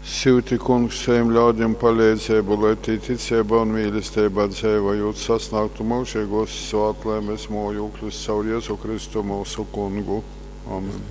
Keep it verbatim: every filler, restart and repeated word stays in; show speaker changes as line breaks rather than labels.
Sūti kungs saviem ļaudīm palīdzību, lai tī ticība un mīlestība dzīvojot sasniegtu mūžīgos svētlēmes mojokļus caur Jēzu Kristu mūsu kungu. Amen.